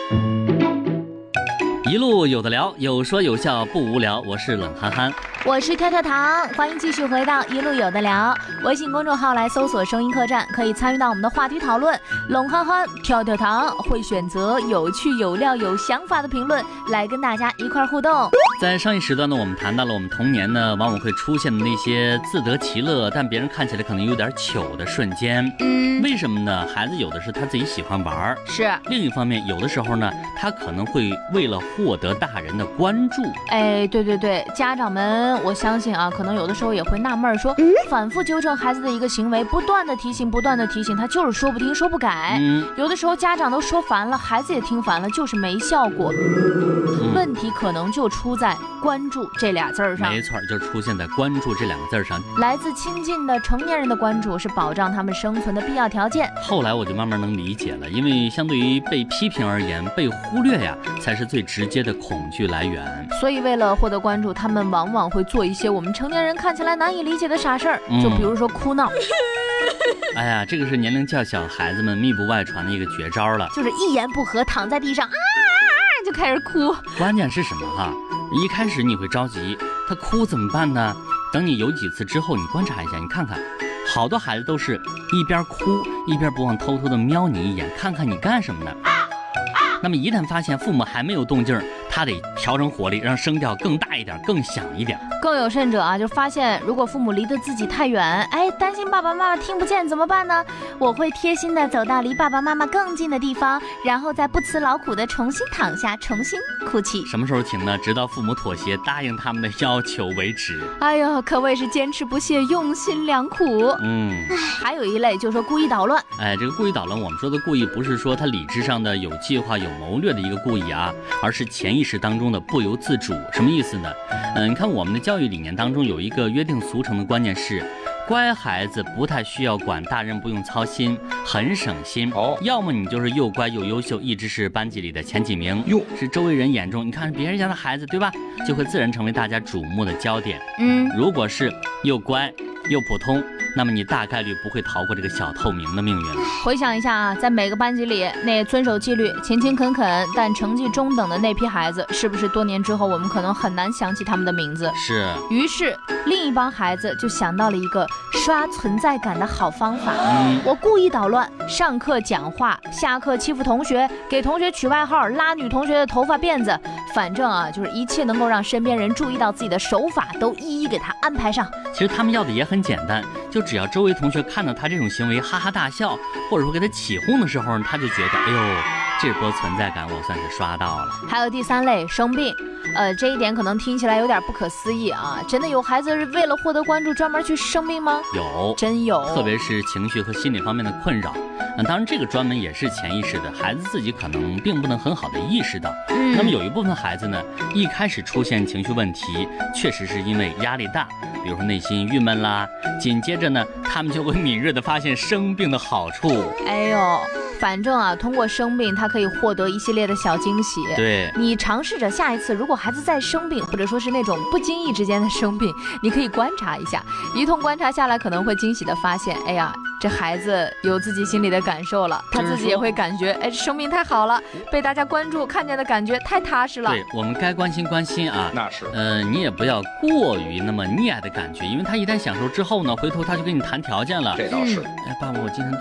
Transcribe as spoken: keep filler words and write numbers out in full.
一路有的聊，有说有笑不无聊。我是冷憨憨， 我是跳跳糖，欢迎继续回到一路有的聊。微信公众号来搜索声音客栈，可以参与到我们的话题讨论。冷憨憨、跳跳糖会选择有趣有料有想法的评论来跟大家一块互动。 在上一时段呢，我们谈到了我们童年呢往往会出现的那些自得其乐，但别人看起来可能有点糗的瞬间。嗯，为什么呢？孩子有的是他自己喜欢玩， 是另一方面有的时候呢，他可能会为了获得大人的关注。 哎，对对对，家长们，我相信啊，可能有的时候也会纳闷说，嗯、反复纠正孩子的一个行为，不断的提醒，不断的提醒，他就是说不听，说不改。嗯、有的时候家长都说烦了，孩子也听烦了，就是没效果。嗯、问题可能就出在关注这俩字儿上。 没错，就出现在关注这两个字上。 来自亲近的成年人的关注是保障他们生存的必要条件。 后来我就慢慢能理解了，因为相对于被批评而言，被忽略呀，才是最直接的恐惧来源。 所以为了获得关注，他们往往会做一些我们成年人看起来难以理解的傻事儿，嗯、就比如说哭闹。 哎呀，这个是年龄较小孩子们密不外传的一个绝招了， 就是一言不合躺在地上啊就开始哭。 关键是什么哈？一开始你会着急，他哭怎么办呢？等你有几次之后，你观察一下，你看看，好多孩子都是一边哭一边不忘偷偷的瞄你一眼，看看你干什么呢？那么一旦发现父母还没有动静，他得调整火力，让声调更大一点，更响一点。 更有甚者啊，就发现如果父母离得自己太远，哎，担心爸爸妈妈听不见怎么办呢？我会贴心的走到离爸爸妈妈更近的地方，然后再不辞劳苦的重新躺下，重新哭泣。 什么时候停呢？直到父母妥协，答应他们的要求为止。 哎呦，可谓是坚持不懈，用心良苦。嗯，还有一类就是说故意捣乱。 哎，这个故意捣乱，我们说的故意不是说他理智上的有计划、有谋略的一个故意啊，而是潜意识当中的不由自主。什么意思呢？嗯，你看我们的教育理念当中有一个约定俗成的观念是，乖孩子不太需要管，大人不用操心，很省心。哦，要么你就是又乖又优秀，一直是班级里的前几名，哟，是周围人眼中，你看别人家的孩子，对吧？就会自然成为大家瞩目的焦点。嗯，如果是又乖又普通，那么你大概率不会逃过这个小透明的命运了。 回想一下啊，在每个班级里，那遵守纪律、勤勤恳恳但成绩中等的那批孩子，是不是多年之后我们可能很难想起他们的名字？ 是。 于是另一帮孩子就想到了一个刷存在感的好方法。嗯，我故意捣乱，上课讲话，下课欺负同学，给同学取外号，拉女同学的头发辫子，反正啊，就是一切能够让身边人注意到自己的手法，都一一给他安排上。 其实他们要的也很简单，就只要周围同学看到他这种行为哈哈大笑，或者说给他起哄的时候，他就觉得哎呦，这波存在感我算是刷到了。 还有第三类，生病。呃，这一点可能听起来有点不可思议啊！真的有孩子是为了获得关注专门去生病吗？ 有， 真有， 特别是情绪和心理方面的困扰。那当然，这个专门也是潜意识的，孩子自己可能并不能很好的意识到。嗯，那么有一部分孩子呢，一开始出现情绪问题，确实是因为压力大，比如说内心郁闷啦，紧接着呢，他们就会敏锐的发现生病的好处。 哎呦，反正啊，通过生病，他可以获得一系列的小惊喜。 对， 你尝试着下一次，如果孩子再生病，或者说是那种不经意之间的生病，你可以观察一下，一通观察下来，可能会惊喜的发现，哎呀，这孩子有自己心里的感受了，他自己也会感觉，哎，生病太好了，被大家关注看见的感觉太踏实了。 对，我们该关心关心啊， 那是， 呃，你也不要过于那么溺爱的感觉，因为他一旦享受之后呢，回头他就跟你谈条件了。 这倒是。 哎，爸爸，我今天